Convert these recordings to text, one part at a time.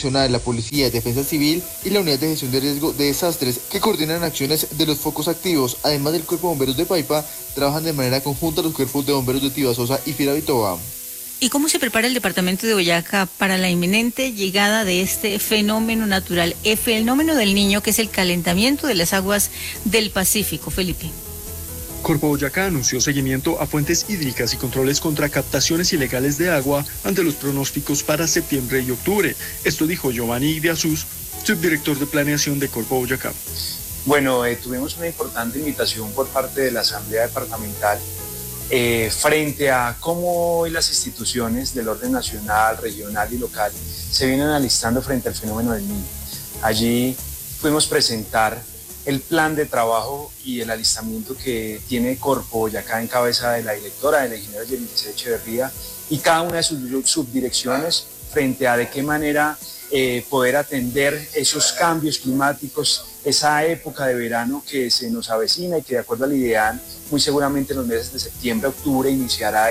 Nacional, la Policía, Defensa Civil y la Unidad de Gestión de Riesgo de Desastres, que coordinan acciones de los focos activos. Además del Cuerpo de Bomberos de Paipa, trabajan de manera conjunta los cuerpos de bomberos de Tibasosa y Firavitoa. ¿Y cómo se prepara el departamento de Boyacá para la inminente llegada de este fenómeno natural, el fenómeno del Niño, que es el calentamiento de las aguas del Pacífico? Felipe. Corpo Boyacá anunció seguimiento a fuentes hídricas y controles contra captaciones ilegales de agua ante los pronósticos para septiembre y octubre. Esto dijo Giovanni de Asus, subdirector de planeación de Corpo Boyacá. Bueno, tuvimos una importante invitación por parte de la Asamblea Departamental frente a cómo hoy las instituciones del orden nacional, regional y local se vienen alistando frente al fenómeno del Niño. Allí pudimos presentar el plan de trabajo y el alistamiento que tiene Corpo Boyacá en cabeza de la directora, de la ingeniera Yelice Echeverría, y cada una de sus subdirecciones frente a de qué manera poder atender esos cambios climáticos, esa época de verano que se nos avecina y que de acuerdo al IDEAN muy seguramente en los meses de septiembre, octubre iniciará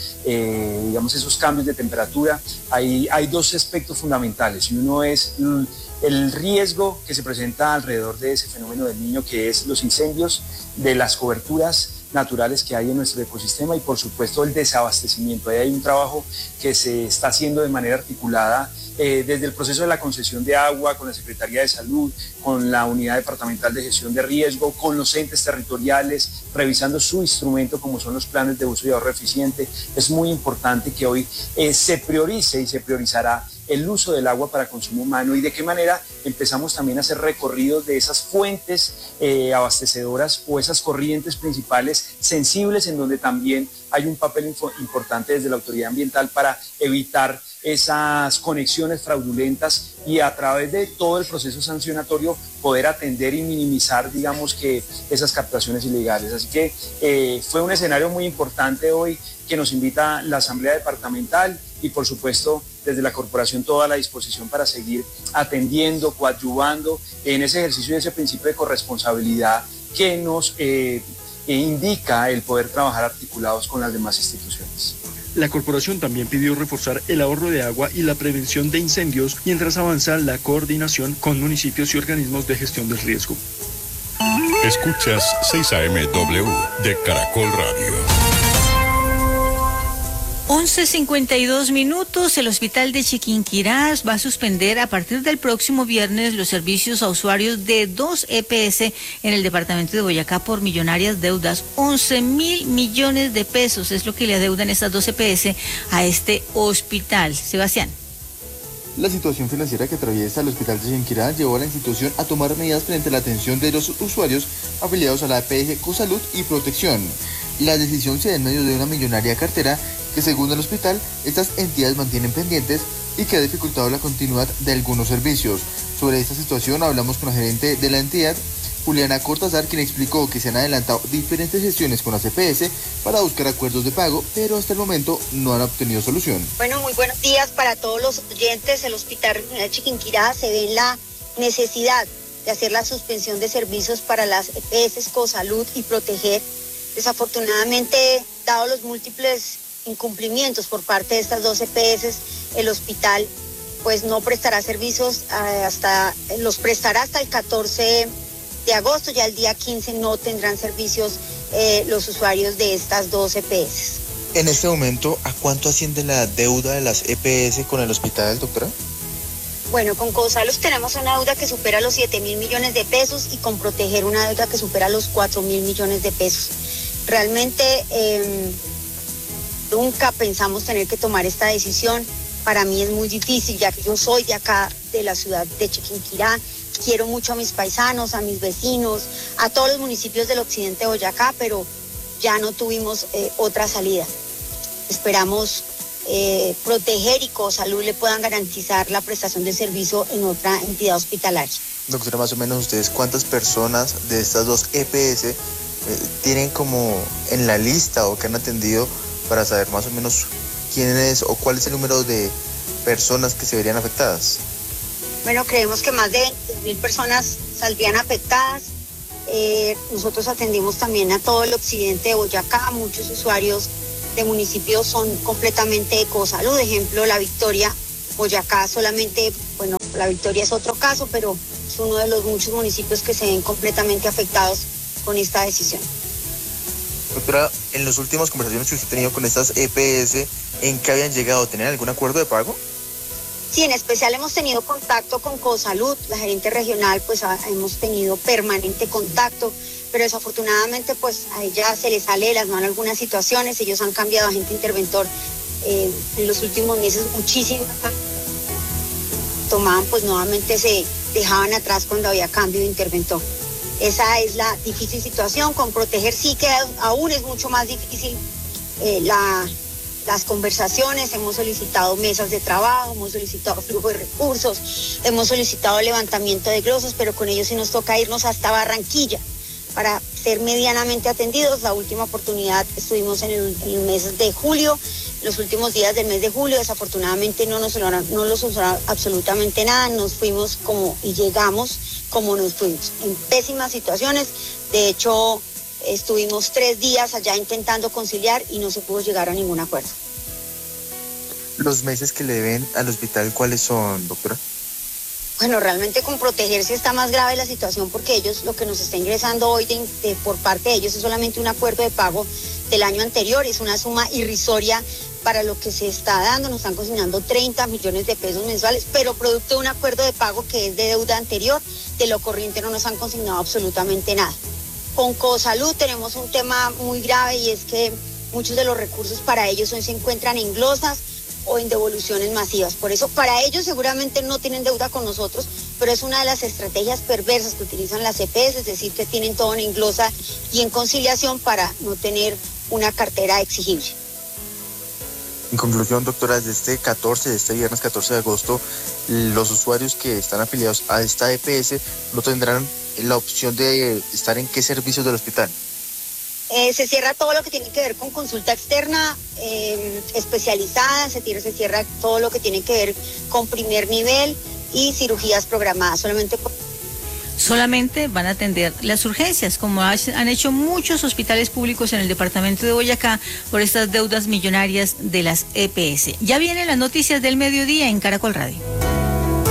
esos cambios de temperatura. Hay dos aspectos fundamentales, y uno es el riesgo que se presenta alrededor de ese fenómeno del Niño, que es los incendios de las coberturas naturales que hay en nuestro ecosistema, y por supuesto el desabastecimiento. Ahí hay un trabajo que se está haciendo de manera articulada desde el proceso de la concesión de agua, con la Secretaría de Salud, con la Unidad Departamental de Gestión de Riesgo, con los entes territoriales, revisando su instrumento como son los planes de uso y ahorro eficiente. Es muy importante que hoy se priorice y se priorizará el uso del agua para consumo humano, y de qué manera empezamos también a hacer recorridos de esas fuentes abastecedoras o esas corrientes principales sensibles, en donde también hay un papel importante desde la autoridad ambiental para evitar esas conexiones fraudulentas y a través de todo el proceso sancionatorio poder atender y minimizar, digamos, que esas captaciones ilegales. Así que fue un escenario muy importante hoy que nos invita la Asamblea Departamental, y por supuesto desde la corporación toda la disposición para seguir atendiendo, coadyuvando en ese ejercicio de ese principio de corresponsabilidad que nos indica el poder trabajar articulados con las demás instituciones. La corporación también pidió reforzar el ahorro de agua y la prevención de incendios mientras avanza la coordinación con municipios y organismos de gestión del riesgo. Escuchas 6am de Caracol Radio. 11:52. El hospital de Chiquinquirá va a suspender a partir del próximo viernes los servicios a usuarios de 2 EPS en el departamento de Boyacá por millonarias deudas. 11.000 millones de pesos es lo que le adeudan estas 2 EPS a este hospital. Sebastián. La situación financiera que atraviesa el hospital de Chiquinquirá llevó a la institución a tomar medidas frente a la atención de los usuarios afiliados a la EPS Cosalud y Protección. La decisión se da en medio de una millonaria cartera que, según el hospital, estas entidades mantienen pendientes y que ha dificultado la continuidad de algunos servicios. Sobre esta situación hablamos con la gerente de la entidad, Juliana Cortázar, quien explicó que se han adelantado diferentes gestiones con la EPS para buscar acuerdos de pago, pero hasta el momento no han obtenido solución. Bueno, muy buenos días para todos los oyentes. El hospital de Chiquinquirá se ve en la necesidad de hacer la suspensión de servicios para las EPS Cosalud y Proteger. Desafortunadamente, dado los múltiples incumplimientos por parte de estas 2 EPS, el hospital pues no prestará servicios los prestará hasta el 14 de agosto, ya el día 15 no tendrán servicios los usuarios de estas 2 EPS. En este momento, ¿a cuánto asciende la deuda de las EPS con el hospital, doctora? Bueno, con Cosalud tenemos una deuda que supera los 7.000 millones de pesos y con Proteger una deuda que supera los 4.000 millones de pesos. Realmente nunca pensamos tener que tomar esta decisión. Para mí es muy difícil, ya que yo soy de acá, de la ciudad de Chiquinquirá. Quiero mucho a mis paisanos, a mis vecinos, a todos los municipios del occidente de Boyacá, pero ya no tuvimos otra salida. Esperamos Proteger y Cosalud le puedan garantizar la prestación de servicio en otra entidad hospitalaria. Doctora, más o menos ustedes, ¿cuántas personas de estas 2 EPS tienen como en la lista o que han atendido para saber más o menos quién es o cuál es el número de personas que se verían afectadas? Bueno, creemos que más de 20.000 personas saldrían afectadas. Nosotros atendimos también a todo el occidente de Boyacá. Muchos usuarios de municipios son completamente de Cosalud. Ejemplo, La Victoria, Boyacá solamente, La Victoria es otro caso, pero es uno de los muchos municipios que se ven completamente afectados con esta decisión. Doctora, en las últimas conversaciones que usted ha tenido con estas EPS, ¿en qué habían llegado? ¿Tenían algún acuerdo de pago? Sí, en especial hemos tenido contacto con Cosalud, la gerente regional, pues hemos tenido permanente contacto, pero desafortunadamente pues a ella se le sale de las manos algunas situaciones. Ellos han cambiado agente interventor en los últimos meses muchísimo. Tomaban, pues nuevamente se dejaban atrás cuando había cambio de interventor. Esa es la difícil situación. Con Proteger sí que aún es mucho más difícil las conversaciones. Hemos solicitado mesas de trabajo, hemos solicitado flujo de recursos, hemos solicitado levantamiento de glosas, pero con ellos sí nos toca irnos hasta Barranquilla para ser medianamente atendidos. La última oportunidad estuvimos en el mes de julio, los últimos días del mes de julio. Desafortunadamente no nos solucionaron absolutamente nada. Nos fuimos y llegamos como nos fuimos, en pésimas situaciones. De hecho, estuvimos 3 días allá intentando conciliar y no se pudo llegar a ningún acuerdo. ¿Los meses que le deben al hospital cuáles son, doctora? Bueno, realmente con Proteger sí está más grave la situación, porque ellos, lo que nos está ingresando hoy por parte de ellos es solamente un acuerdo de pago del año anterior. Es una suma irrisoria para lo que se está dando. Nos están consignando 30 millones de pesos mensuales, pero producto de un acuerdo de pago que es de deuda anterior. De lo corriente no nos han consignado absolutamente nada. Con Cosalud tenemos un tema muy grave, y es que muchos de los recursos para ellos hoy se encuentran en glosas o en devoluciones masivas. Por eso, para ellos seguramente no tienen deuda con nosotros, pero es una de las estrategias perversas que utilizan las EPS, es decir, que tienen todo en glosa y en conciliación para no tener una cartera exigible. En conclusión, doctora, desde este viernes 14 de agosto, los usuarios que están afiliados a esta EPS no tendrán la opción de estar en qué servicios del hospital. Se cierra todo lo que tiene que ver con consulta externa especializada, se cierra todo lo que tiene que ver con primer nivel y cirugías programadas. Solamente van a atender las urgencias, como han hecho muchos hospitales públicos en el departamento de Boyacá por estas deudas millonarias de las EPS. Ya vienen las noticias del mediodía en Caracol Radio.